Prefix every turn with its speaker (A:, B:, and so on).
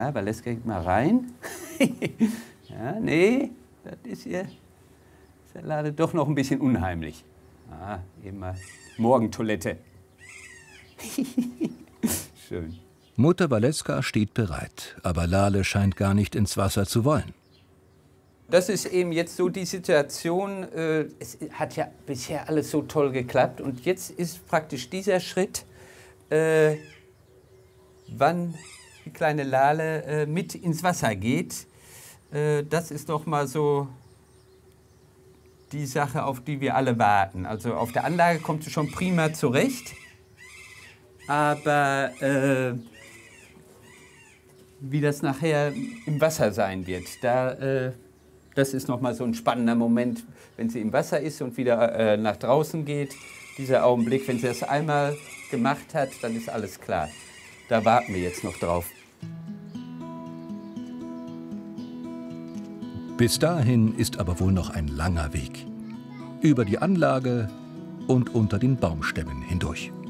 A: Ja, Valeska, geht mal rein. Ja, nee, das ist hier der Lade doch noch ein bisschen unheimlich. Ah, eben mal Morgentoilette. Schön.
B: Mutter Valeska steht bereit, aber Lale scheint gar nicht ins Wasser zu wollen.
A: Das ist eben jetzt so die Situation, es hat ja bisher alles so toll geklappt und jetzt ist praktisch dieser Schritt, wann die kleine Lale mit ins Wasser geht. Das ist doch mal so die Sache, auf die wir alle warten. Also auf der Anlage kommt sie schon prima zurecht, aber wie das nachher im Wasser sein wird, das ist noch mal so ein spannender Moment, wenn sie im Wasser ist und wieder nach draußen geht. Dieser Augenblick, wenn sie das einmal gemacht hat, dann ist alles klar. Da warten wir jetzt noch drauf.
B: Bis dahin ist aber wohl noch ein langer Weg. Über die Anlage und unter den Baumstämmen hindurch.